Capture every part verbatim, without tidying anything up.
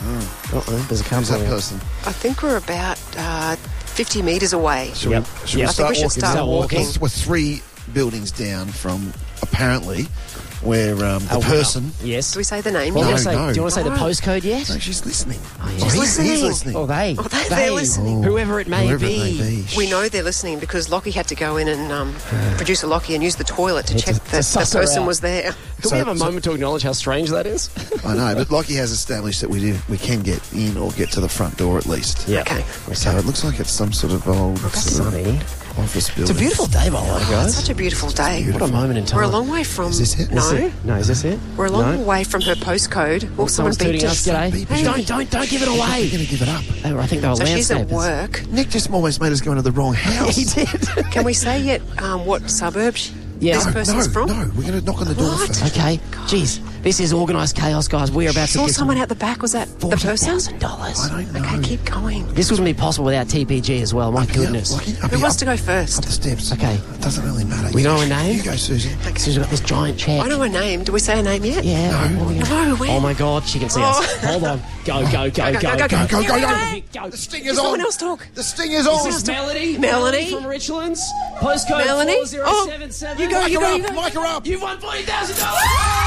Mm. Uh-oh, there's a Who's couple that there. person? I think we're about uh, fifty metres away. Should Yep. we, should Yep. we I start think we should walking? start walking. We're, we're three buildings down from, apparently, where um, the Oh, person... Yes. Do we say the name Well, yet? do, you No, want to say, no. do you want to say the No. postcode yet? No, she's listening. Oh, yeah. Oh, he's, listening. he's listening. Or they. Oh, they- they. they're listening. Whoever it may Whoever be. it may be. We know they're listening because Lockie had to go in and um, producer Lockie and use the toilet to Yeah, check to- to that the suss her person out. was there. Can So- we have a so- moment to acknowledge how strange that is? I know, but Lockie has established that we do, we can get in or get to the front door at least. Yeah. Okay. So it looks like it's some sort of old That's sort of sunny. office building. It's a beautiful day, by the way, Oh, it's guys. such a beautiful day. What a moment in time. We're a long way from... Is this it? No. Is it? No, is this it? We're a long No? way from her postcode. Oh, someone Someone's beeped tooting us. us. G'day. Beep. Hey. Don't, don't, don't give it We're away. going to give it up. They were, I think they were So she's at landscapers. work. Nick just almost made us go into the wrong house. He did. Can we say yet um, what suburb she, Yeah. this No, person's no, from? no, we're going to knock on the door What? first. Okay. Jeez. This is organised chaos, guys. We are about Saw to get someone out the back. Was that the forty person? thousand dollars. I don't know. Okay, keep going. This wouldn't be possible without T P G as well. My Yeah, goodness. Lockie, up Who here, wants up- to go Up first? the steps. Okay. It doesn't really matter. We You know go- her name? You go, Susie. So she's got this giant check. I know her name. Do we say her name yet? Yeah. No. Oh, yeah. No, when? Oh my God, she can see Oh. us. Hold on. Go, go, go, go, Go, go, go, Go, go, go, Yeah. go. Go. The sting Does is on. someone else talk? The sting is on. This is Melody. Melanie? from Richlands. Postcode Melanie? four zero seven seven. Oh, you go, Mic you her go, up, you go. mic her up. You've won forty thousand dollars.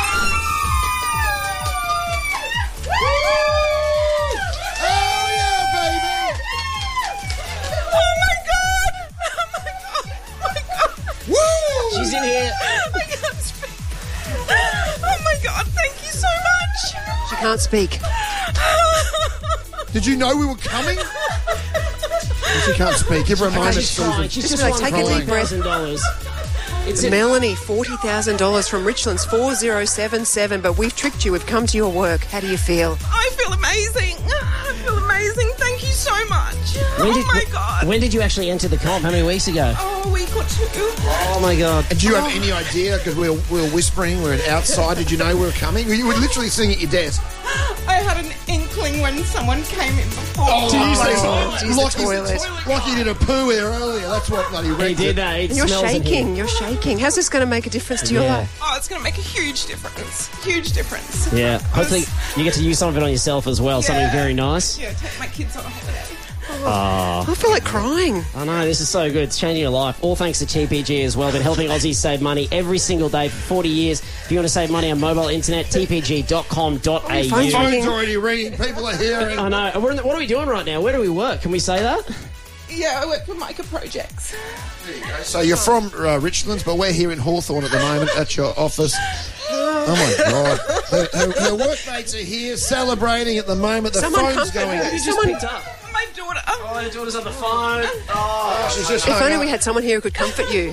Oh, yeah, baby. Oh my god! Oh my god! Oh my god! Woo! She's in here. I can't speak. Oh my god! Thank you so much. She can't speak. Did you know we were coming? She can't speak. Give her a moment, She's Susan. crying. She's Just just like, won take a deep forty breath. thousand dollars. It's a Melanie, forty thousand dollars from Richlands, four zero seven seven. But we've tricked you. We've come to your work. How do you feel? I feel amazing. I feel amazing. Thank you so much. When oh did, my god! When did you actually enter the comp? How many weeks ago? Oh, a week or two. Oh my God. And do you have any idea? Because we were, we were whispering, we were outside. Did you know we were coming? You were literally sitting at your desk. I had an inkling when someone came in before. Oh, Did you say oh, use the Lockie's- toilet? Lockie did a poo here earlier. That's what bloody He wrecked did it. that. It And you're smells in shaking. here. You're shaking. How's this going to make a difference to your Yeah. life? Oh, it's going to make a huge difference. Huge difference. Yeah. I was- Hopefully you get to use some of it on yourself as well. Something Yeah. very nice. Yeah, take my kids on a holiday. I feel like crying. I know, this is so good. It's changing your life. All thanks to T P G as well. Been helping Aussies save money every single day for forty years. If you want to save money on mobile internet, t p g dot com dot a u. phone's ringing. Phone's already ringing. People are hearing. I know. We're in the, what are we doing right now? Where do we work? Can we say that? Yeah, I work for Micah Projects. So you're from uh, Richlands, but we're here in Hawthorne at the moment at your office. Oh my God! Her, her, her workmates are here celebrating at the moment. The Someone phone's come- going. Who You just Someone- picked up. My daughter. Oh, your daughter's on the phone. Oh, She's just If hung only up. we had someone here who could comfort you.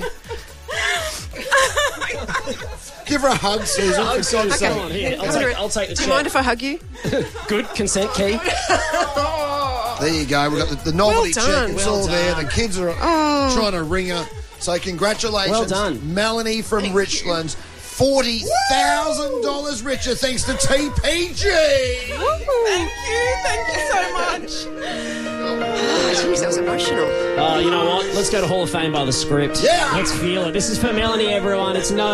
Give her a hug, Susan. oh, for so, God's come sake. on, here. I'll Come take, on, I'll take the Do you chair. mind if I hug you? Good consent key. There you go. We've got the, the novelty Well done. check. It's Well all there. done. The kids are Oh. trying to ring her. So congratulations, Well done. Melanie from Richlands. Forty thousand dollars richer thanks to T P G. Thank you. Thank you so much. Jeez, that was emotional. Oh, you know what? Let's go to Hall of Fame by the script. Yeah. Let's feel it. This is for Melanie, everyone. It's no